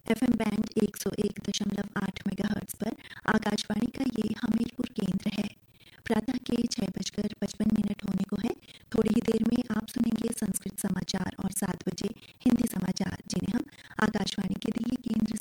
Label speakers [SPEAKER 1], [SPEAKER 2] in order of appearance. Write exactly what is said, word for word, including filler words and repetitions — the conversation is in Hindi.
[SPEAKER 1] एफएम बैंड एक सौ एक दशमलव आठ मेगाहर्ट्ज पर आकाशवाणी का ये हमीरपुर केंद्र है। प्रातः के छह बजकर पचपन मिनट होने को है। थोड़ी ही देर में आप सुनेंगे संस्कृत समाचार और सात बजे हिंदी समाचार, जिन्हें हम आकाशवाणी